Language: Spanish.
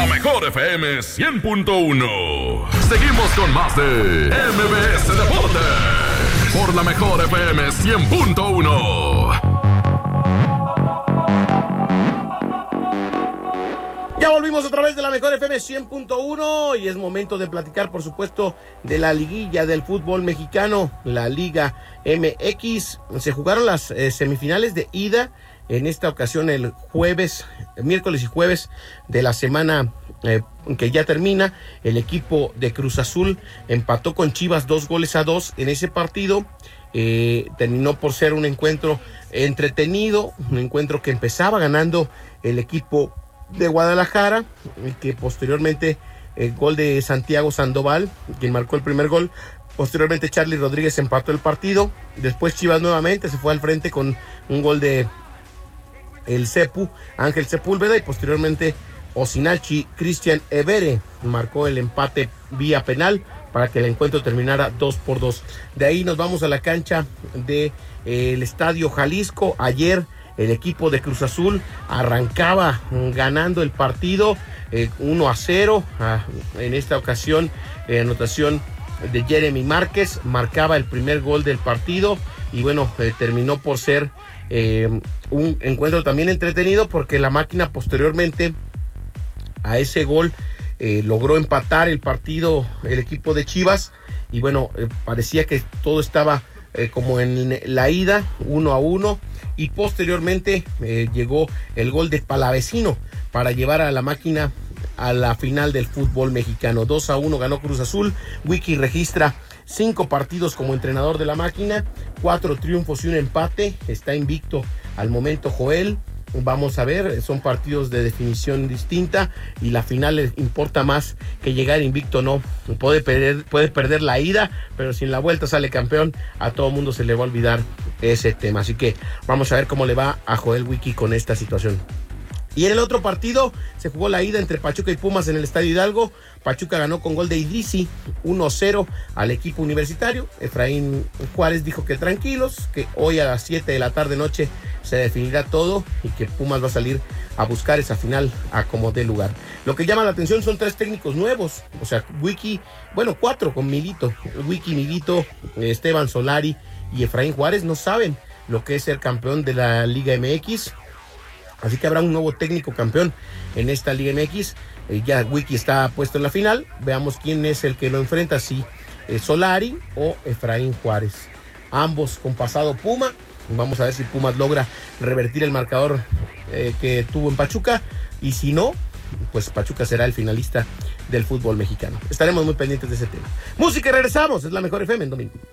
La mejor FM 100.1. Seguimos con más de MBS Deportes por la mejor FM 100.1. Ya volvimos otra vez de la mejor FM 100.1 y es momento de platicar, por supuesto, de la liguilla del fútbol mexicano, la Liga MX. Se jugaron las semifinales de ida, en esta ocasión el miércoles y jueves de la semana que ya termina. El equipo de Cruz Azul empató con Chivas 2-2 en ese partido. Terminó por ser un encuentro entretenido, un encuentro que empezaba ganando el equipo de Guadalajara, que posteriormente el gol de Santiago Sandoval, quien marcó el primer gol. Posteriormente Charly Rodríguez empató el partido. Después Chivas nuevamente se fue al frente con un gol de el Cepu, Ángel Sepúlveda, y posteriormente Osinachi Cristian Evere marcó el empate vía penal para que el encuentro terminara 2-2. De ahí nos vamos a la cancha de el Estadio Jalisco. Ayer el equipo de Cruz Azul arrancaba ganando el partido 1-0. En esta ocasión, anotación de Jeremy Márquez marcaba el primer gol del partido. Y bueno, terminó por ser un encuentro también entretenido, porque la máquina posteriormente a ese gol logró empatar el partido el equipo de Chivas. Y bueno, parecía que todo estaba como en la ida, 1-1. Y posteriormente llegó el gol de Palavecino para llevar a la máquina a la final del fútbol mexicano. 2-1 ganó Cruz Azul. Wiki registra 5 partidos como entrenador de la máquina, 4 triunfos y un empate. Está invicto al momento Joel. Vamos a ver, son partidos de definición distinta y la final les importa más que llegar invicto. No, puede perder la ida, pero si en la vuelta sale campeón, a todo mundo se le va a olvidar ese tema. Así que vamos a ver cómo le va a Joel Wiki con esta situación. Y en el otro partido se jugó la ida entre Pachuca y Pumas en el Estadio Hidalgo. Pachuca ganó con gol de Idrisi 1-0 al equipo universitario. Efraín Juárez dijo que tranquilos, que hoy a las 7 de la tarde noche se definirá todo y que Pumas va a salir a buscar esa final a como dé lugar. Lo que llama la atención son 3 técnicos nuevos, o sea, 4 con Milito. Wiki, Milito, Esteban Solari y Efraín Juárez no saben lo que es ser campeón de la Liga MX. Así que habrá un nuevo técnico campeón en esta Liga MX. Ya Wiki está puesto en la final. Veamos quién es el que lo enfrenta, si Solari o Efraín Juárez. Ambos con pasado Puma. Vamos a ver si Pumas logra revertir el marcador que tuvo en Pachuca. Y si no, pues Pachuca será el finalista del fútbol mexicano. Estaremos muy pendientes de ese tema. Música y regresamos. Es la mejor FM en domingo.